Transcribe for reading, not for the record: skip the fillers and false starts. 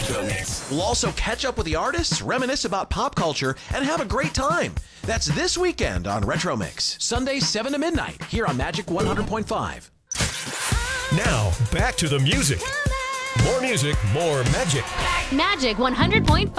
Retro Mix. We'll also catch up with the artists, reminisce about pop culture, and have a great time. That's this weekend on Retro Mix. Sunday, 7 to midnight, here on Magic 100.5. Now, back to the music. More music, more magic. Magic 100.5.